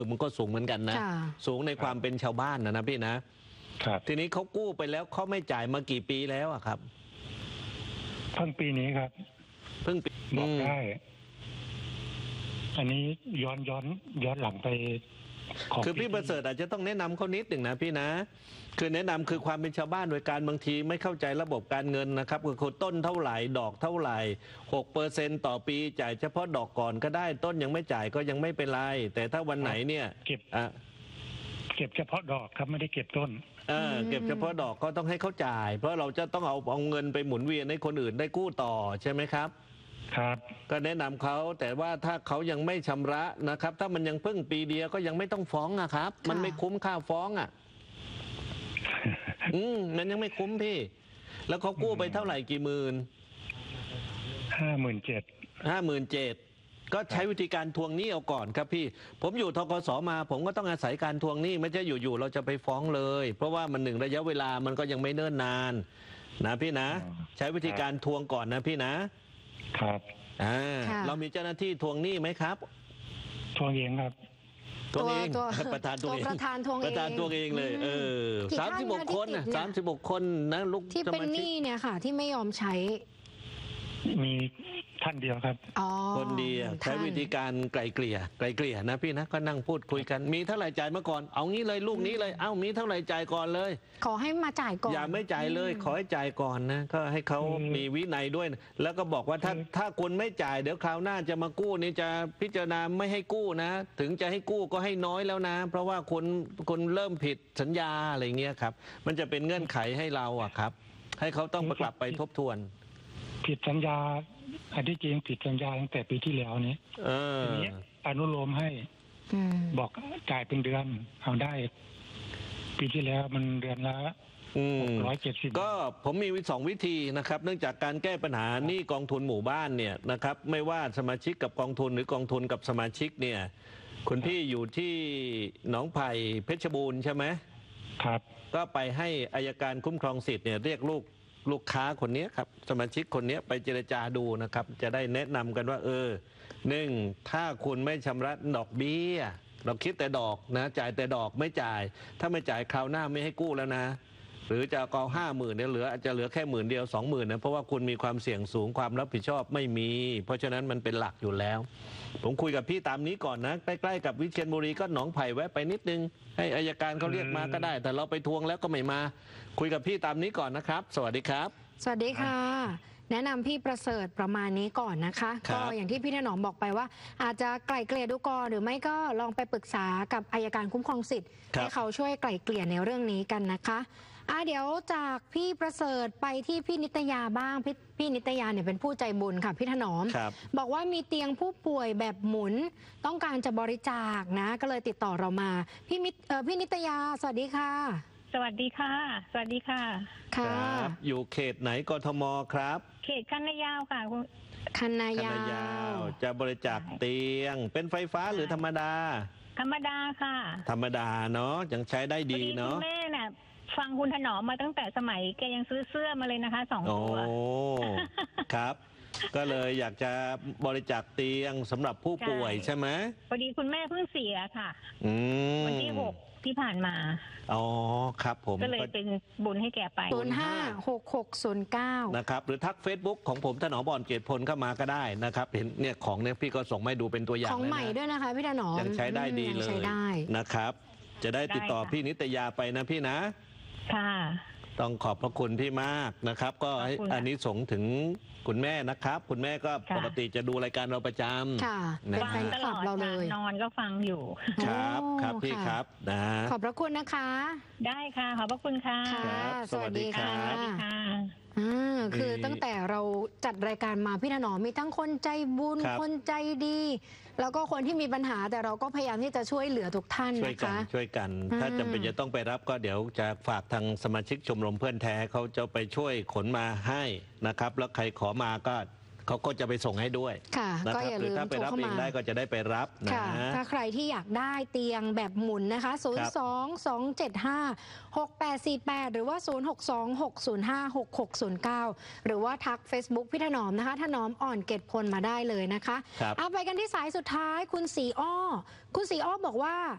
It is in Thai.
มันก็สูงเหมือนกันนะสูงในความเป็นชาวบ้านนะพี่นะครับทีนี้เขากู้ไปแล้วเขาไม่จ่ายมากี่ปีแล้วอะครับเพิ่งปีนี้ครับเพิ่งบอกได้อันนี้ย้อนหลังไปคือพี่ประเสริฐอาจจะต้องแนะนำเขานิดหนึ่งนะพี่นะคือแนะนำคือความเป็นชาวบ้านโดยการบางทีไม่เข้าใจระบบการเงินนะครับคือต้นเท่าไหร่ดอกเท่าไหร่6%ต่อปีจ่ายเฉพาะดอกก่อนก็ได้ต้นยังไม่จ่ายก็ยังไม่เป็นไรแต่ถ้าวันไหนเนี่ยเก็บเฉพาะดอกครับไม่ได้เก็บต้นเก็บเฉพาะดอกก็ต้องให้เขาจ่ายเพราะเราจะต้องเอาเงินไปหมุนเวียนให้คนอื่นได้กู้ต่อใช่ไหมครับครับก็แนะนำเขาแต่ว่าถ้าเขายังไม่ชำระนะครับถ้ามันยังเพิ่งปีเดียวก็ยังไม่ต้องฟ้องอะครับมันไม่คุ้มค่าฟ้องอะมันยังไม่คุ้มพี่แล้วเขากู้ไปเท่าไหร่กี่หมื่น 57,000 ก็ใช้วิธีการทวงหนี้เอาก่อนครับพี่ผมอยู่ธกส.มาผมก็ต้องอาศัยการทวงหนี้ไม่ใช่อยู่ๆเราจะไปฟ้องเลยเพราะว่ามันระยะเวลามันก็ยังไม่เนิ่นนานนะพี่นะใช้วิธีการทวงก่อนนะพี่นะครับเรามีเจ้าหน้าที่ทวงหนี้ไหมครับทวงเองครับทวงเองประธานทวงเองประธานทวงเองเลย36 คนนะ36 คนนะลูกที่เป็นหนี้เนี่ยค่ะที่ไม่ยอมใช้มีท่านเดียวครับคนเดียวใช้วิธีการไกลเกลี่ยนะพี่นะก็นั่งพูดคุยกันมีเท่าไหร่จ่ายมาก่อนเอางี้เลยลูกนี้เลยมีเท่าไหร่จ่ายก่อนเลยขอให้มาจ่ายก่อนอย่าไม่จ่ายเลยขอให้จ่ายก่อนนะก็ให้เขามีวินัยด้วยแล้วก็บอกว่าถ้าคุณไม่จ่ายเดี๋ยวคราวหน้าจะมากู้นี่จะพิจารณาไม่ให้กู้นะถึงจะให้กู้ก็ให้น้อยแล้วนะเพราะว่าคุณเริ่มผิดสัญญาอะไรเงี้ยครับมันจะเป็นเงื่อนไขให้เราอะครับให้เขาต้องกลับไปทบทวนผิดสัญญาอันที่จริงผิดสัญญาตั้งแต่ปีที่แล้วนี้ทีนี้อนุโลมให้บอกจ่ายเป็นเดือนเอาได้ปีที่แล้วมันเดือนละ670 ก็ผมมี2 วิธีนะครับเนื่องจากการแก้ปัญหาหนี้กองทุนหมู่บ้านเนี่ยนะครับไม่ว่าสมาชิกกับกองทุนหรือกองทุนกับสมาชิกเนี่ยคุณพี่อยู่ที่หนองไผ่เพชรบูรณ์ใช่ไหมครับก็ไปให้อัยการคุ้มครองสิทธิ์เนี่ยเรียกลูกค้าคนนี้ครับสมาชิกคนนี้ไปเจรจาดูนะครับจะได้แนะนำกันว่า1ถ้าคุณไม่ชำระดอกเบี้ยเราคิดแต่ดอกนะจ่ายแต่ดอกไม่จ่ายถ้าไม่จ่ายคราวหน้าไม่ให้กู้แล้วนะหรือจะเอา50,000เนี่ยอาจจะเหลือแค่10,000 เดียว 20,000นะเพราะว่าคุณมีความเสี่ยงสูงความรับผิดชอบไม่มีเพราะฉะนั้นมันเป็นหลักอยู่แล้วผมคุยกับพี่ตามนี้ก่อนนะใกล้ๆกับวิเชียรบุรีก็หนองไผ่แวะไปนิดนึงให้อัยการเขาเรียกมาก็ได้แต่เราไปทวงแล้วก็ไม่มาคุยกับพี่ตามนี้ก่อนนะครับสวัสดีครับสวัสดีค่ะแนะนำพี่ประเสริฐประมาณนี้ก่อนนะคะก็อย่างที่พี่ถนอมบอกไปว่าอาจจะไกล่เกลี่ยดูก่อนหรือไม่ก็ลองไปปรึกษากับอัยการคุ้มครองสิทธิ์ให้เขาช่วยไกล่เกลี่ยในเรื่องนี้กันนะคะเดี๋ยวจากพี่ประเสริฐไปที่พี่นิตยาบ้างพี่นิตยาเนี่ยเป็นผู้ใจบุญค่ะพี่ถนอมบอกว่ามีเตียงผู้ป่วยแบบหมุนต้องการจะบริจาคนะก็เลยติดต่อเรามาพี่นิตยาสวัสดีค่ะสวัสดีค่ะสวัสดีค่ะครับอยู่เขตไหนกทมครับเขตคันนายาวค่ะคันนายาวจะบริจาคเตียงเป็นไฟฟ้าหรือธรรมดาธรรมดาค่ะธรรมดาเนาะยังใช้ได้ดีเนาะคุณแม่น่ะฟังคุณถนอมมาตั้งแต่สมัยแกยังซื้อเสื้อมาเลยนะคะ2 ตัวครับก็เลยอยากจะบริจาคเตียงสำหรับผู้ป่วยใช่ไหมพอดีคุณแม่เพิ่งเสียค่ะวันที่6ที่ผ่านมาครับผมก็เลยเป็นบุญให้แกไป 056609 นะครับหรือทัก Facebook ของผมถนอม อ่อนเกตพลเข้ามาก็ได้นะครับเห็นเนี่ยของเนี่ยพี่ก็ส่งให้ดูเป็นตัวอย่างของใหม่ด้วยนะคะพี่ถนอมยังใช้ได้ดีเลยนะครับจะได้ติดต่อพี่นิตยาไปนะพี่นะค่ะต้องขอบพระคุณพี่มากนะครับก็อันนี้ส่งถึงคุณแม่นะครับคุณแม่ก็ปกติจะดูรายการเราประจำค่ะเป็นแฟนคลับเราเลยนอนก็ฟังอยู่ครับพี่ครับนะขอบพระคุณนะคะได้ค่ะขอบพระคุณค่ะสวัสดีค่ะคือตั้งแต่เราจัดรายการมาพี่ถนอมมีทั้งคนใจบุญคนใจดีแล้วก็คนที่มีปัญหาแต่เราก็พยายามที่จะช่วยเหลือทุกท่านนะคะช่วยกันถ้าจำเป็นจะต้องไปรับก็เดี๋ยวจะฝากทางสมาชิกชมรมเพื่อนแท้เขาจะไปช่วยขนมาให้นะครับแล้วใครขอมาก็เขาก็จะไปส่งให้ด้วยก็อย่าลืมถ้าไปรับเองได้ก็จะได้ไปรับนะถ้าใครที่อยากได้เตียงแบบหมุนนะคะ022756848หรือว่า0626056609หรือว่าทัก Facebook พี่ถนอมนะคะถนอมอ่อนเกตพลมาได้เลยนะคะเอาไปกันที่สายสุดท้ายคุณสีอ้อบอกว่า